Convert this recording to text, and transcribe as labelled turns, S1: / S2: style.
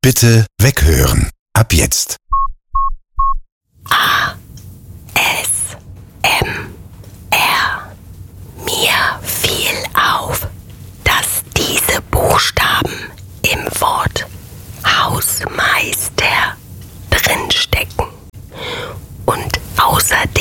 S1: Bitte weghören. Ab jetzt.
S2: ASMR. Mir fiel auf, dass diese Buchstaben im Wort Hausmeister drinstecken. Und außerdem